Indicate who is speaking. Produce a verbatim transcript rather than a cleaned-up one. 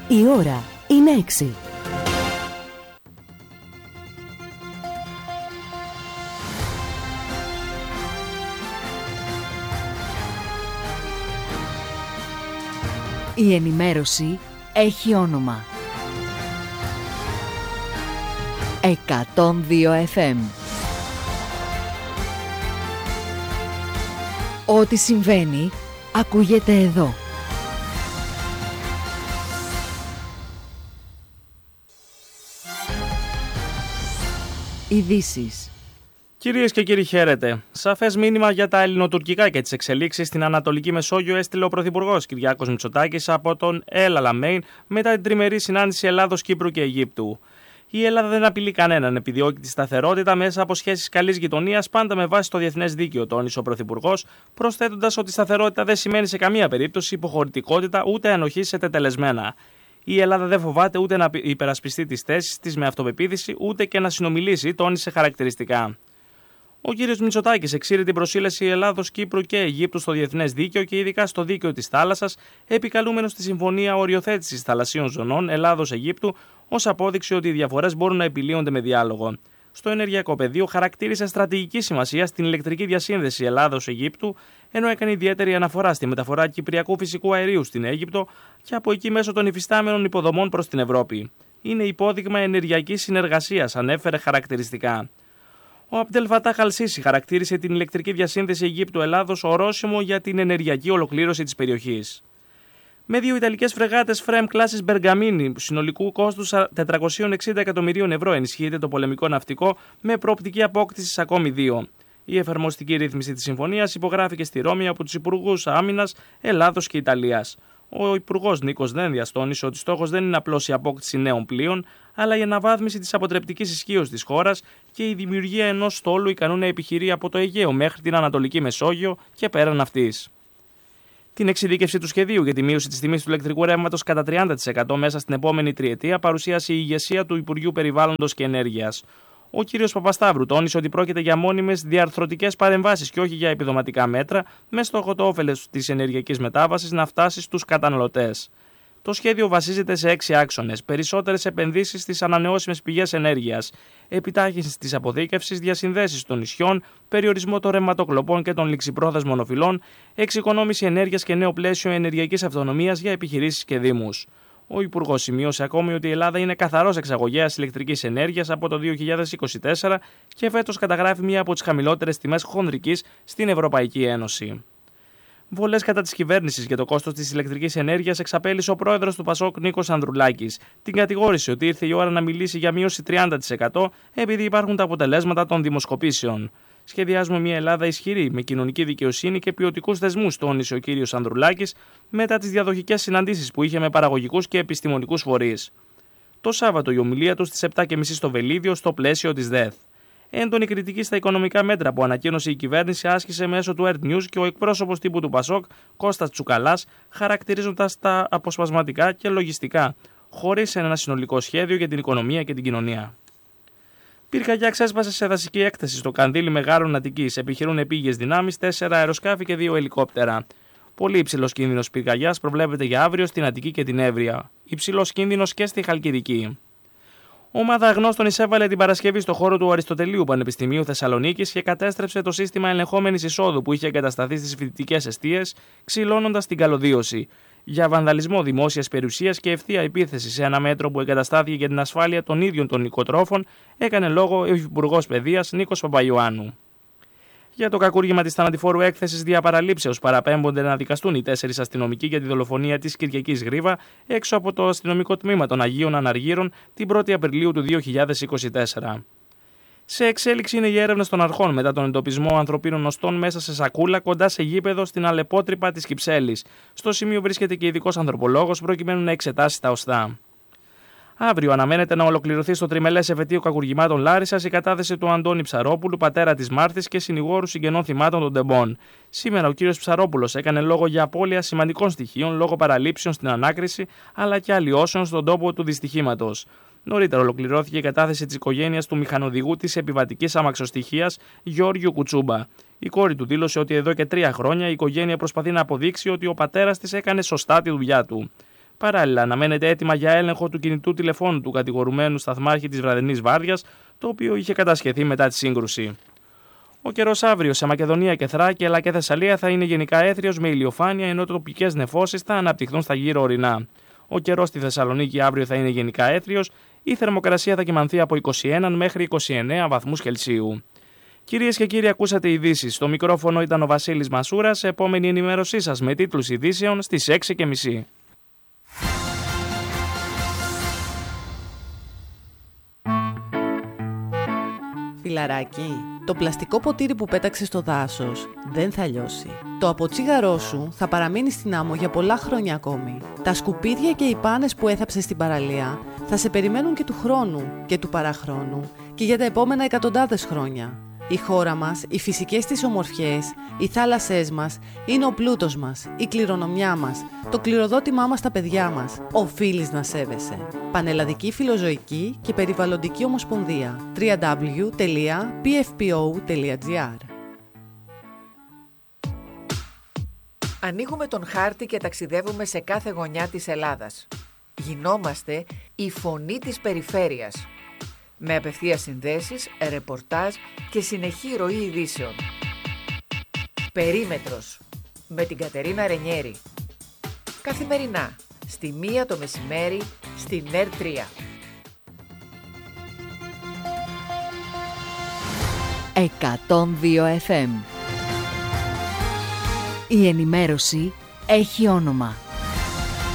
Speaker 1: Η ώρα είναι έξι. Η ενημέρωση έχει όνομα. εκατόν δύο εφ εμ. Ό,τι συμβαίνει, ακούγεται εδώ. Ειδήσεις.
Speaker 2: Κυρίες και κύριοι, χαίρετε. Σαφές μήνυμα για τα ελληνοτουρκικά και τις εξελίξεις στην Ανατολική Μεσόγειο έστειλε ο Πρωθυπουργός Κυριάκος Μητσοτάκης από τον El Alamein μετά την τριμερή συνάντηση Ελλάδος, Κύπρου και Αιγύπτου. Η Ελλάδα δεν απειλεί κανέναν, επιδιώκει τη σταθερότητα μέσα από σχέσεις καλής γειτονίας, πάντα με βάση το διεθνές δίκαιο, τόνισε ο Πρωθυπουργός, προσθέτοντας ότι η σταθερότητα δεν σημαίνει σε καμία περίπτωση υποχωρητικότητα ούτε ανοχή σε τετελεσμένα. Η Ελλάδα δεν φοβάται ούτε να υπερασπιστεί τις θέσεις της με αυτοπεποίθηση, ούτε και να συνομιλήσει, τόνισε χαρακτηριστικά. Ο κ. Μητσοτάκης εξήρε την προσήλεση Ελλάδος, Κύπρου και Αιγύπτου στο διεθνές δίκαιο και ειδικά στο δίκαιο της θάλασσας, επικαλούμενος στη Συμφωνία Οριοθέτησης Θαλασσίων Ζωνών Ελλάδος-Αιγύπτου, ως απόδειξη ότι οι διαφορές μπορούν να επιλύονται με διάλογο. Στο ενεργειακό πεδίο χαρακτήρισε στρατηγική σημασία στην ηλεκτρική διασύνδεση Ελλάδος-Αιγύπτου, ενώ έκανε ιδιαίτερη αναφορά στη μεταφορά κυπριακού φυσικού αερίου στην Αίγυπτο και από εκεί μέσω των υφιστάμενων υποδομών προς την Ευρώπη. Είναι υπόδειγμα ενεργειακής συνεργασίας, ανέφερε χαρακτηριστικά. Ο Αμπτελ Φατάχ Αλ-Σίσι χαρακτήρισε την ηλεκτρική διασύνδεση Αιγύπτου-Ελλάδος ορόσημο για την ενεργειακή ολοκλήρωση της περιοχής. Με δύο ιταλικές φρεγάτες Frem κλάσης Μπεργαμίνη συνολικού κόστους τετρακόσια εξήντα εκατομμυρίων ευρώ ενισχύεται το πολεμικό ναυτικό με προοπτική απόκτησης ακόμη δύο. Η εφαρμοστική ρύθμιση της συμφωνίας υπογράφηκε στη Ρώμη από τους Υπουργούς Άμυνας Ελλάδος και Ιταλίας. Ο Υπουργός Νίκος Δένδιας τόνισε ότι στόχος δεν είναι απλώς η απόκτηση νέων πλοίων, αλλά η αναβάθμιση της αποτρεπτικής ισχύως της χώρας και η δημιουργία ενός στόλου ικανού να επιχειρεί από το Αιγαίο μέχρι την Ανατολική Μεσόγειο και πέραν αυτής. Την εξειδίκευση του σχεδίου για τη μείωση της τιμής του ηλεκτρικού ρεύματος κατά τριάντα τοις εκατό μέσα στην επόμενη τριετία παρουσίασε η ηγεσία του Υπουργείου Περιβάλλοντος και Ενέργειας. Ο κ. Παπασταύρου τόνισε ότι πρόκειται για μόνιμες διαρθρωτικές παρεμβάσεις και όχι για επιδοματικά μέτρα, με στόχο το όφελος της ενεργειακής μετάβασης να φτάσει στους καταναλωτές. Το σχέδιο βασίζεται σε έξι άξονες: περισσότερες επενδύσεις στις ανανεώσιμες πηγές ενέργειας, επιτάχυνση της αποθήκευσης, διασυνδέσεις των νησιών, περιορισμό των ρευματοκλοπών και των ληξιπρόθεσμων οφειλών, εξοικονόμηση ενέργειας και νέο πλαίσιο ενεργειακής αυτονομίας για επιχειρήσεις και δήμους. Ο Υπουργός σημείωσε ακόμη ότι η Ελλάδα είναι καθαρός εξαγωγέας ηλεκτρικής ενέργειας από το δύο χιλιάδες είκοσι τέσσερα και φέτος καταγράφει μία από τις χαμηλότερες τιμές χονδρικής στην Ευρωπαϊκή Ένωση. Βολές κατά της κυβέρνησης για το κόστος της ηλεκτρικής ενέργειας εξαπέλυσε ο πρόεδρος του Πασόκ Νίκος Ανδρουλάκης. Την κατηγόρησε ότι ήρθε η ώρα να μιλήσει για μείωση τριάντα τοις εκατό επειδή υπάρχουν τα αποτελέσματα των δημοσκοπήσεων. Σχεδιάζουμε μια Ελλάδα ισχυρή, με κοινωνική δικαιοσύνη και ποιοτικούς θεσμούς, τόνισε ο κ. Ανδρουλάκης μετά τις διαδοχικές συναντήσεις που είχε με παραγωγικούς και επιστημονικούς φορείς. Το Σάββατο η ομιλία του στις επτά και τριάντα στο Βελίδιο στο πλαίσιο της ΔΕΘ. Έντονη κριτική στα οικονομικά μέτρα που ανακοίνωσε η κυβέρνηση άσκησε μέσω του Earth News και ο εκπρόσωπος τύπου του Πασόκ, Κώστας Τσουκαλάς, χαρακτηρίζοντας τα αποσπασματικά και λογιστικά, χωρίς ένα συνολικό σχέδιο για την οικονομία και την κοινωνία. Πυρκαγιά ξέσπασε σε δασική έκθεση στο Κανδύλι Μεγάρων Αττικής. Επιχειρούν επίγειες δυνάμεις, τέσσερα αεροσκάφη και δύο ελικόπτερα. Πολύ υψηλός κίνδυνος πυρκαγιάς προβλέπεται για αύριο στην Αττική και την Έβρια. Υψηλός κίνδυνος και στη Χαλκιδική. Ομάδα αγνώστων εισέβαλε την Παρασκευή στο χώρο του Αριστοτελείου Πανεπιστημίου Θεσσαλονίκης και κατέστρεψε το σύστημα ελεγχόμενης εισόδου που είχε εγκατασταθεί στις φοιτητικές εστίες, ξυλώνοντας την καλωδίωση. Για βανδαλισμό δημόσιας περιουσίας και ευθεία επίθεση σε ένα μέτρο που εγκαταστάθηκε για την ασφάλεια των ίδιων των οικοτρόφων, έκανε λόγο ο Υπουργός Παιδείας Νίκος Παπαϊωάννου. Για το κακούργημα της θανατηφόρου έκθεσης διαπαραλήψεως παραπέμπονται να δικαστούν οι τέσσερις αστυνομικοί για τη δολοφονία της Κυριακής Γρίβα έξω από το αστυνομικό τμήμα των Αγίων Αναργύρων την πρώτη Απριλίου του δύο χιλιάδες είκοσι τέσσερα. Σε εξέλιξη είναι οι έρευνες των αρχών μετά τον εντοπισμό ανθρωπίνων οστών μέσα σε σακούλα κοντά σε γήπεδο στην Αλεπότρυπα της Κυψέλης. Στο σημείο βρίσκεται και ειδικός ανθρωπολόγος προκειμένου να εξετάσει τα οστά. Αύριο αναμένεται να ολοκληρωθεί στο τριμελές εφετείο κακουργημάτων Λάρισσας η κατάθεση του Αντώνη Ψαρόπουλου, πατέρα της Μάρθης και συνηγόρου συγγενών θυμάτων των Ντεμπών. Σήμερα ο κύριος Ψαρόπουλος έκανε λόγο για απώλεια σημαντικών στοιχείων λόγω παραλήψεων στην ανάκριση αλλά και αλλοιώσεων στον τόπο του δυστυχήματος. Νωρίτερα ολοκληρώθηκε η κατάθεση της οικογένειας του μηχανοδηγού της επιβατικής αμαξοστοιχείας Γιώργιου Κουτσούμπα. Η κόρη του δήλωσε ότι εδώ και τρία χρόνια η οικογένεια προσπαθεί να αποδείξει ότι ο πατέρας της έκανε σωστά τη δουλειά του. Παράλληλα, αναμένεται έτοιμα για έλεγχο του κινητού τηλεφώνου του κατηγορουμένου σταθμάρχη της βραδινής βάρδιας, το οποίο είχε κατασχεθεί μετά τη σύγκρουση. Ο καιρός αύριο σε Μακεδονία και Θράκη αλλά και Θεσσαλία θα είναι γενικά έθριος με ηλιοφάνεια, ενώ τοπικές νεφώσεις θα αναπτυχθούν στα γύρω ορεινά. Ο καιρός στη Θεσσαλονίκη αύριο θα είναι γενικά έθριος, η θερμοκρασία θα κυμανθεί από είκοσι ένα μέχρι είκοσι εννέα βαθμούς Κελσίου. Κυρίες και κύριοι, ακούσατε ειδήσεις. Στο μικρόφωνο ήταν ο Βασίλης Μασούρας. Επόμενη ενημέρωσή σας με τίτλους ειδήσεων στις έξι και μισή.
Speaker 3: Φιλαράκι, το πλαστικό ποτήρι που πέταξε στο δάσος δεν θα λιώσει. Το αποτσίγαρό σου θα παραμείνει στην άμμο για πολλά χρόνια ακόμη. Τα σκουπίδια και οι πάνες που έθαψες στην παραλία θα σε περιμένουν και του χρόνου και του παραχρόνου και για τα επόμενα εκατοντάδες χρόνια. Η χώρα μας, οι φυσικές της ομορφιές, οι θάλασσές μας είναι ο πλούτος μας, η κληρονομιά μας, το κληροδότημά μας στα παιδιά μας. Οφείλεις να σέβεσαι. Πανελλαδική Φιλοζωική και Περιβαλλοντική Ομοσπονδία. double-u double-u double-u τελεία πι εφ πι ο τελεία τζι άρ.
Speaker 4: Ανοίγουμε τον χάρτη και ταξιδεύουμε σε κάθε γωνιά της Ελλάδας. Γινόμαστε η φωνή της περιφέρειας. Με απευθείας συνδέσεις, ρεπορτάζ και συνεχή ροή ειδήσεων. Περίμετρος με την Κατερίνα Ρενιέρη. Καθημερινά, στη μία το μεσημέρι, στην ΕΡ τρία.
Speaker 1: εκατόν δύο εφ εμ. Η ενημέρωση έχει όνομα.